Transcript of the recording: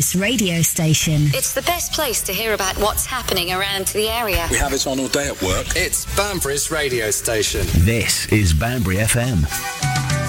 Banbury's radio station. It's the best place to hear about what's happening around the area. We have it on all day at work. It's Banbury's radio station. This is Banbury FM.